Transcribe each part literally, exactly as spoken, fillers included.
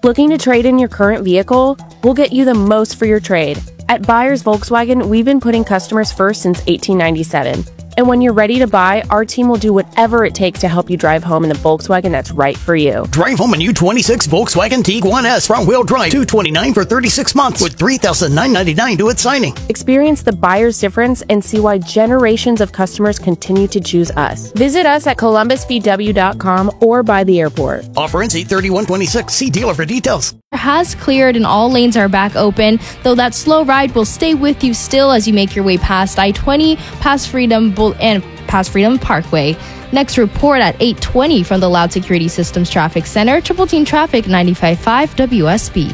Looking to trade in your current vehicle? We'll get you the most for your trade. At Buyers Volkswagen, we've been putting customers first since eighteen ninety-seven. And when you're ready to buy, our team will do whatever it takes to help you drive home in the Volkswagen that's right for you. Drive home a new twenty-six Volkswagen Tiguan S front-wheel drive, two hundred twenty-nine dollars for thirty-six months with three thousand nine hundred ninety-nine dollars due at signing. Experience the buyer's difference and see why generations of customers continue to choose us. Visit us at columbus v w dot com or by the airport. Offer ends eight thirty-one twenty-six. See dealer for details. Has cleared and all lanes are back open, though that slow ride will stay with you still as you make your way past I twenty, past Freedom Bull- and past Freedom Parkway. Next report at eight twenty from the Loud Security Systems Traffic Center. Triple Team Traffic ninety-five point five W S B.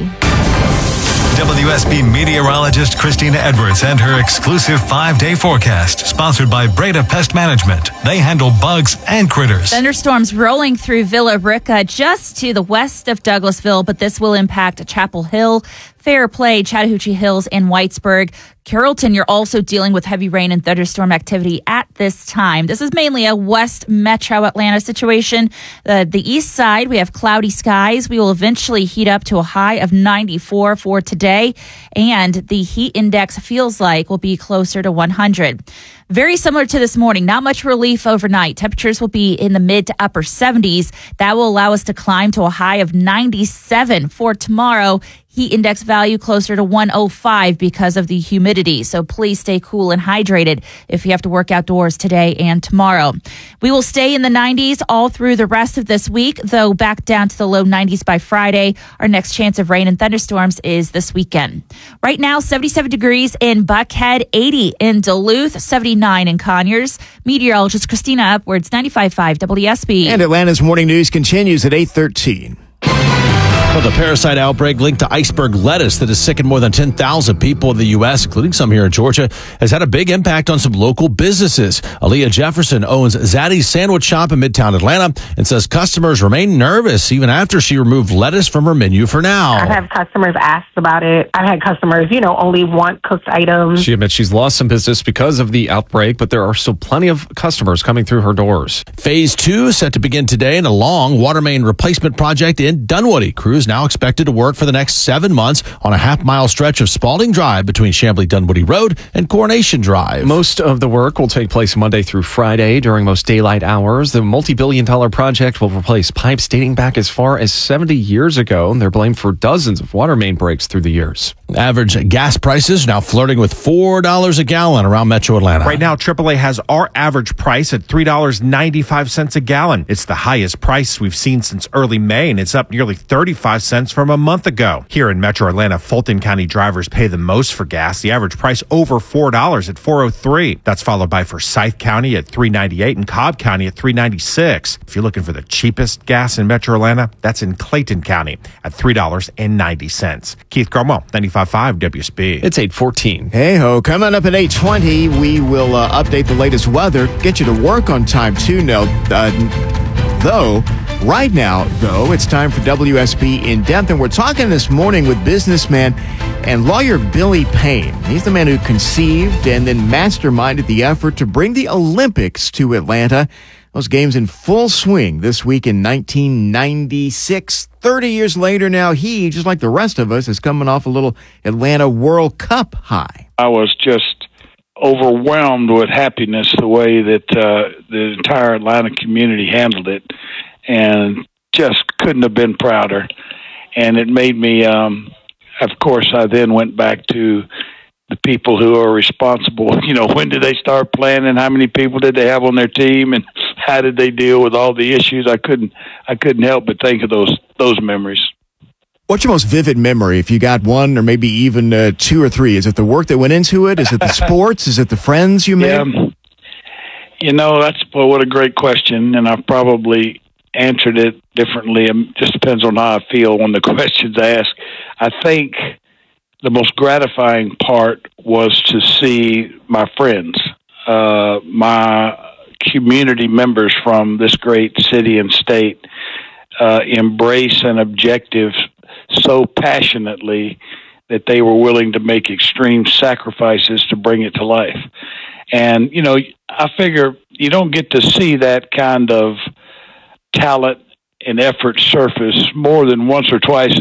W S B meteorologist Christina Edwards and her exclusive five-day forecast, sponsored by Breda Pest Management. They handle bugs and critters. Thunderstorms rolling through Villa Rica just to the west of Douglasville, but this will impact Chapel Hill, Fairplay, Chattahoochee Hills, and Whitesburg. Carrollton, you're also dealing with heavy rain and thunderstorm activity at this time. This is mainly a West Metro Atlanta situation. Uh, the east side, we have cloudy skies. We will eventually heat up to a high of ninety-four for today, and the heat index feels like will be closer to one hundred. Very similar to this morning, not much relief overnight. Temperatures will be in the mid to upper seventies. That will allow us to climb to a high of ninety-seven for tomorrow. Heat index value closer to one oh five because of the humidity. So please stay cool and hydrated if you have to work outdoors today and tomorrow. We will stay in the nineties all through the rest of this week, though back down to the low nineties by Friday. Our next chance of rain and thunderstorms is this weekend. Right now, seventy-seven degrees in Buckhead, eighty in Duluth, seventy-nine in Conyers. Meteorologist Christina Upwards, ninety-five point five W S B. And Atlanta's morning news continues at eight thirteen. Well, the parasite outbreak linked to iceberg lettuce that has sickened more than ten thousand people in the U S, including some here in Georgia, has had a big impact on some local businesses. Aaliyah Jefferson owns Zaddy's Sandwich Shop in Midtown Atlanta and says customers remain nervous even after she removed lettuce from her menu for now. I've had customers ask about it. I've had customers, you know, only want cooked items. She admits she's lost some business because of the outbreak, but there are still plenty of customers coming through her doors. Phase two set to begin today in a long water main replacement project in Dunwoody. Crews now expected to work for the next seven months on a half-mile stretch of Spalding Drive between Chamblee-Dunwoody Road and Coronation Drive. Most of the work will take place Monday through Friday during most daylight hours. The multi-billion dollar project will replace pipes dating back as far as seventy years ago. They're blamed for dozens of water main breaks through the years. Average gas prices now flirting with four dollars a gallon around Metro Atlanta. Right now, triple A has our average price at three dollars and ninety-five cents a gallon. It's the highest price we've seen since early May, and it's up nearly thirty-five cents from a month ago. Here in Metro Atlanta, Fulton County drivers pay the most for gas. The average price over four dollars at four oh three. That's followed by Forsyth County at three ninety-eight and Cobb County at three ninety-six. If you're looking for the cheapest gas in Metro Atlanta, that's in Clayton County at three dollars and ninety cents. Keith Cromwell, ninety-five point five W S B. It's eight fourteen. Hey ho, coming up at eight twenty, we will uh, update the latest weather, get you to work on time too. No, uh, though, right now, though, it's time for W S B In Depth, and we're talking this morning with businessman and lawyer Billy Payne. He's the man who conceived and then masterminded the effort to bring the Olympics to Atlanta. Those games in full swing this week in nineteen ninety-six. thirty years later now, he, just like the rest of us, is coming off a little Atlanta World Cup high. I was just overwhelmed with happiness the way that uh, the entire Atlanta community handled it, and just couldn't have been prouder. And it made me, um, of course, I then went back to the people who are responsible. You know, when did they start planning? How many people did they have on their team? And how did they deal with all the issues? I couldn't, I couldn't help but think of those, those memories. What's your most vivid memory, if you got one or maybe even uh, two or three? Is it the work that went into it? Is it the sports? Is it the friends you made? Yeah. You know, that's, well, what a great question. And I've probably answered it differently. It just depends on how I feel when the question's asked. I think the most gratifying part was to see my friends, uh, my community members from this great city and state uh, embrace an objective so passionately that they were willing to make extreme sacrifices to bring it to life. And, you know, I figure you don't get to see that kind of talent and effort surface more than once or twice